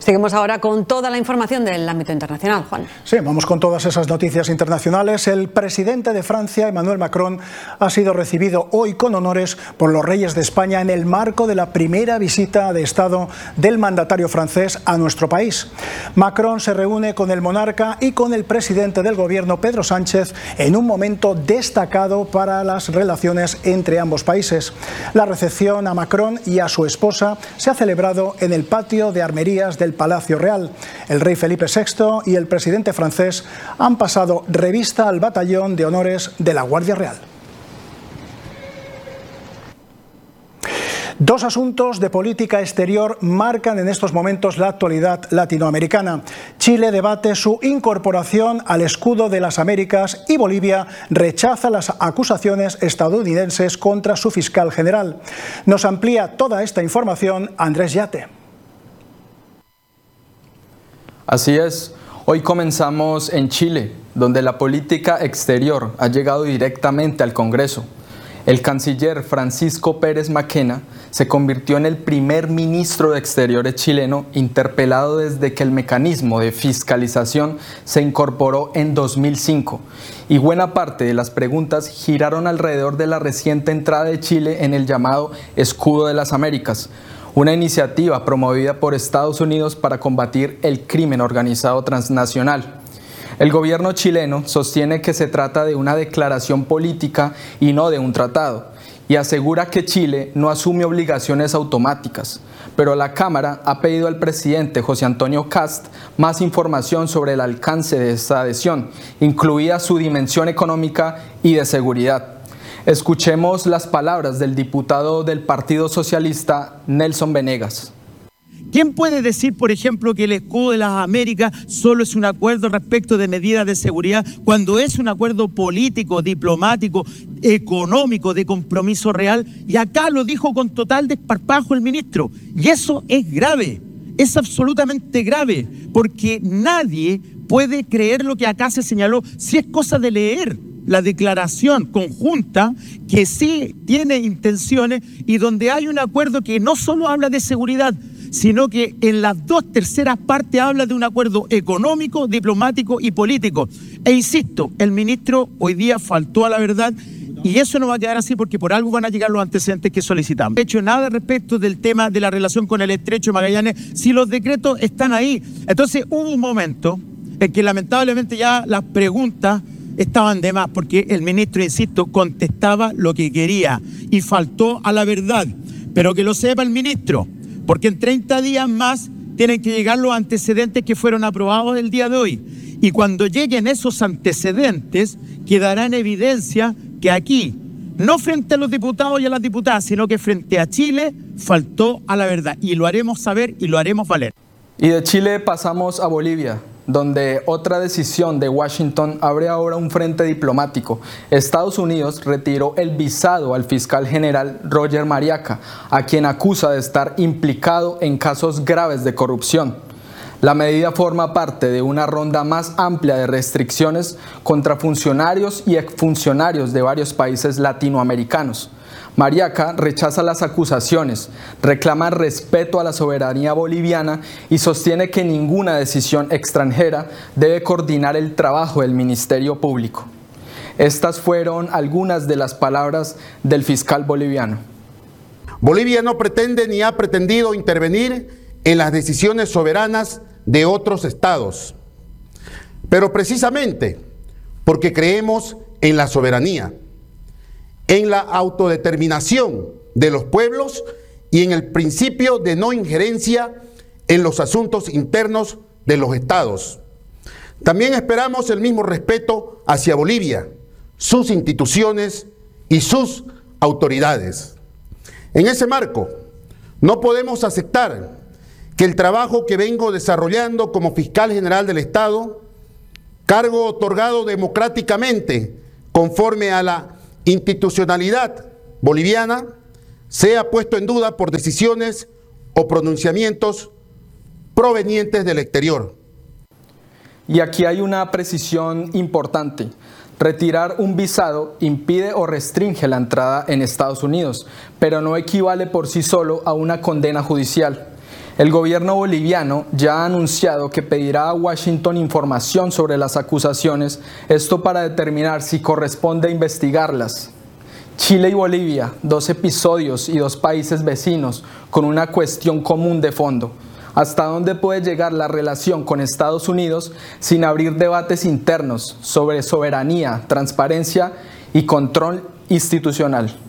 Seguimos ahora con toda la información del ámbito internacional, Juan. Sí, vamos con todas esas noticias internacionales. El presidente de Francia, Emmanuel Macron, ha sido recibido hoy con honores por los reyes de España en el marco de la primera visita de Estado del mandatario francés a nuestro país. Macron se reúne con el monarca y con el presidente del gobierno, Pedro Sánchez, en un momento destacado para las relaciones entre ambos países. La recepción a Macron y a su esposa se ha celebrado en el patio de armerías del Palacio Real. El rey Felipe VI y el presidente francés han pasado revista al batallón de honores de la Guardia Real. Dos asuntos de política exterior marcan en estos momentos la actualidad latinoamericana. Chile debate su incorporación al escudo de las Américas y Bolivia rechaza las acusaciones estadounidenses contra su fiscal general. Nos amplía toda esta información Andrés Yate. Así es, hoy comenzamos en Chile, donde la política exterior ha llegado directamente al Congreso. El canciller Francisco Pérez Mackenna se convirtió en el primer ministro de Exteriores chileno interpelado desde que el mecanismo de fiscalización se incorporó en 2005. Y buena parte de las preguntas giraron alrededor de la reciente entrada de Chile en el llamado Escudo de las Américas, una iniciativa promovida por Estados Unidos para combatir el crimen organizado transnacional. El gobierno chileno sostiene que se trata de una declaración política y no de un tratado, y asegura que Chile no asume obligaciones automáticas, pero la Cámara ha pedido al presidente José Antonio Kast más información sobre el alcance de esta adhesión, incluida su dimensión económica y de seguridad. Escuchemos las palabras del diputado del Partido Socialista, Nelson Venegas. ¿Quién puede decir, por ejemplo, que el escudo de las Américas solo es un acuerdo respecto de medidas de seguridad cuando es un acuerdo político, diplomático, económico, de compromiso real? Y acá lo dijo con total desparpajo el ministro. Y eso es grave, es absolutamente grave, porque nadie puede creer lo que acá se señaló si es cosa de leer la declaración conjunta que sí tiene intenciones y donde hay un acuerdo que no solo habla de seguridad, sino que en las 2/3 partes habla de un acuerdo económico, diplomático y político. E insisto, el ministro hoy día faltó a la verdad y eso no va a quedar así porque por algo van a llegar los antecedentes que solicitamos. No he hecho nada respecto del tema de la relación con el Estrecho de Magallanes si los decretos están ahí. Entonces hubo un momento en que lamentablemente ya las preguntas estaban de más porque el ministro, insisto, contestaba lo que quería y faltó a la verdad. Pero que lo sepa el ministro, porque en 30 días más tienen que llegar los antecedentes que fueron aprobados el día de hoy. Y cuando lleguen esos antecedentes, quedará en evidencia que aquí, no frente a los diputados y a las diputadas, sino que frente a Chile, faltó a la verdad. Y lo haremos saber y lo haremos valer. Y de Chile pasamos a Bolivia, donde otra decisión de Washington abre ahora un frente diplomático. Estados Unidos retiró el visado al fiscal general Roger Mariaca, a quien acusa de estar implicado en casos graves de corrupción. La medida forma parte de una ronda más amplia de restricciones contra funcionarios y exfuncionarios de varios países latinoamericanos. Mariaca rechaza las acusaciones, reclama respeto a la soberanía boliviana y sostiene que ninguna decisión extranjera debe coordinar el trabajo del Ministerio Público. Estas fueron algunas de las palabras del fiscal boliviano. Bolivia no pretende ni ha pretendido intervenir en las decisiones soberanas de otros estados, pero precisamente porque creemos en la soberanía, en la autodeterminación de los pueblos y en el principio de no injerencia en los asuntos internos de los estados. También esperamos el mismo respeto hacia Bolivia, sus instituciones y sus autoridades. En ese marco, no podemos aceptar que el trabajo que vengo desarrollando como fiscal general del Estado, cargo otorgado democráticamente conforme a la institucionalidad boliviana, sea puesto en duda por decisiones o pronunciamientos provenientes del exterior. Y aquí hay una precisión importante. Retirar un visado impide o restringe la entrada en Estados Unidos, pero no equivale por sí solo a una condena judicial. El gobierno boliviano ya ha anunciado que pedirá a Washington información sobre las acusaciones, esto para determinar si corresponde investigarlas. Chile y Bolivia, 2 episodios y 2 países vecinos con una cuestión común de fondo. ¿Hasta dónde puede llegar la relación con Estados Unidos sin abrir debates internos sobre soberanía, transparencia y control institucional?